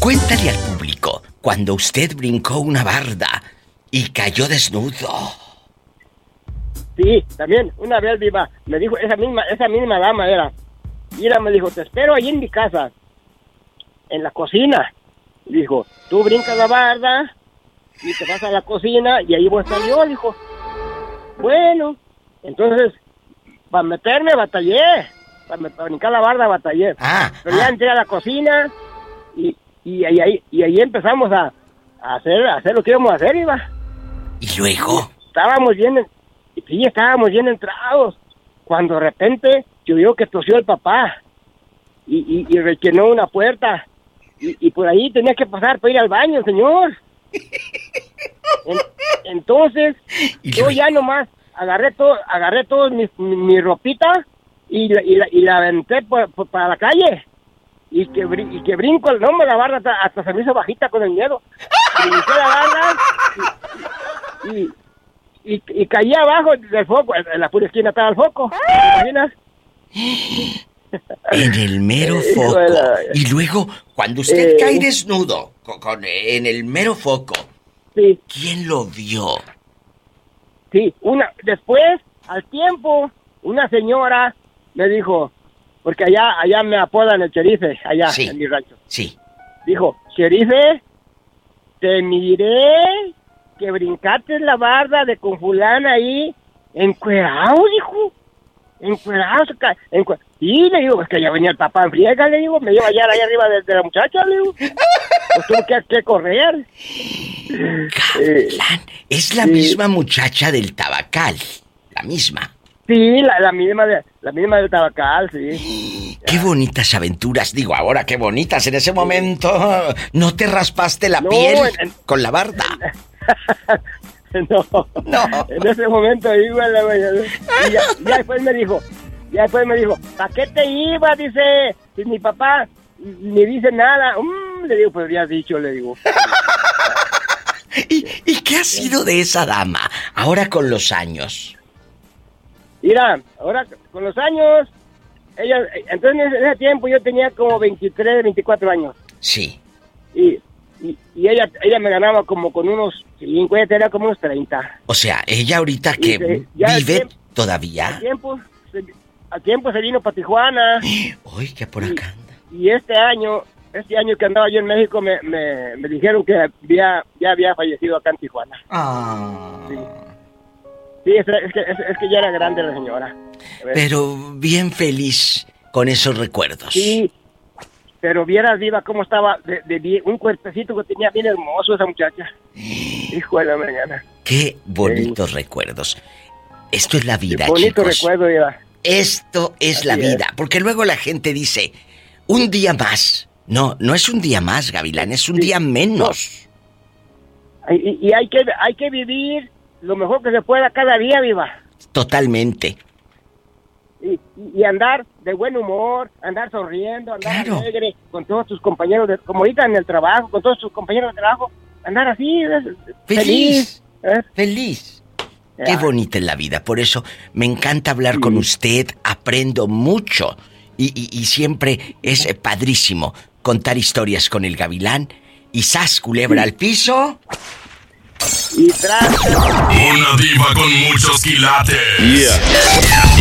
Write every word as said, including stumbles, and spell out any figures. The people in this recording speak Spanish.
Cuéntale al público cuando usted brincó una barda y cayó desnudo. Sí, también, una vez, Diva, me dijo, esa misma, esa misma dama era. Mira, me dijo, te espero allí en mi casa, en la cocina. Dijo, tú brincas la barda y te vas a la cocina y ahí voy a estar yo, dijo. Bueno, entonces, para meterme batallé, para, para brincar la barda batallé. Ah, Pero ah. ya entré a la cocina y, y, y, ahí, y ahí empezamos a, a, hacer, a hacer lo que íbamos a hacer, Iba. ¿Y luego? Estábamos bien, sí, estábamos bien entrados, cuando de repente yo vio que tosió el papá y, y, y rechinó una puerta y, y por ahí tenía que pasar para ir al baño, señor. En, entonces yo ya nomás agarré todo, agarré todo mi, mi, mi ropita y la, y la, y la aventé por, por, para la calle y que, y que brinco, no me la barra hasta, hasta se me hizo bajita con el miedo. Brinqué la barra y, y, y, y caí abajo del foco, en la pura esquina estaba el foco, ¿te imaginas? En el mero foco. Y luego, cuando usted eh, cae desnudo, con, con, en el mero foco, sí. ¿Quién lo vio? Sí, una, después, al tiempo, una señora me dijo, porque allá allá me apodan el Cherife, allá sí. en mi rancho. Sí. Dijo, Cherife, te miré que brincaste la barda de con fulana ahí, encuerado, dijo. Encuerado, encuerado. Y le digo, es que ya venía el papá en friega, le digo, me iba a hallar ahí arriba de, de la muchacha, le digo. Pues tuve que, que correr. Gavilán, es la sí. misma muchacha del Tabacal, la misma. Sí, la, la misma de, la misma del Tabacal, sí. Qué bonitas aventuras, digo, ahora qué bonitas. En ese momento, ¿no te raspaste la no, piel en, con la barda? No, no, en ese momento igual, y ya, ya después me dijo, ya después me dijo, ¿para qué te ibas? Dice, si mi papá ni dice nada. Mm, le digo, pues habías dicho, le digo. ¿Y, ¿Y qué ha sido de esa dama ahora con los años? Mira, ahora con los años, ella, entonces en ese tiempo yo tenía como veintitrés, veinticuatro años. Sí. Y Y, y ella ella me ganaba como con unos cincuenta, era como unos treinta. O sea, ella ahorita que se, vive tiempo, todavía. A tiempo, se, a tiempo se vino para Tijuana. Uy, que por acá anda. Y, y este año, este año que andaba yo en México, me, me, me dijeron que había, ya había fallecido acá en Tijuana. Ah. Sí, sí es, es, que, es, es que ya era grande la señora. Pero bien feliz con esos recuerdos. Sí. Pero vieras, Diva, cómo estaba de, de, de un cuerpecito que tenía bien hermoso esa muchacha. Hijo de la mañana. Qué bonitos sí. recuerdos. Esto es la vida, Qué bonito chicos. recuerdo, Diva. Esto es Así la vida. Es. Porque luego la gente dice, un día más. No, no es un día más, Gavilán, es un sí. día menos. No. Y, y hay que hay que vivir lo mejor que se pueda cada día, Diva. Totalmente. Y, y andar de buen humor, andar sonriendo, andar claro. alegre con todos tus compañeros, de, como ahorita en el trabajo, con todos tus compañeros de trabajo, andar así, feliz, feliz. ¿eh? Feliz. Ya. Qué bonita es la vida, por eso me encanta hablar sí. con usted, aprendo mucho y, y, y siempre es padrísimo contar historias con el Gavilán y ¡zas, culebra sí. al piso! Y tras... Una diva con muchos quilates. Yeah.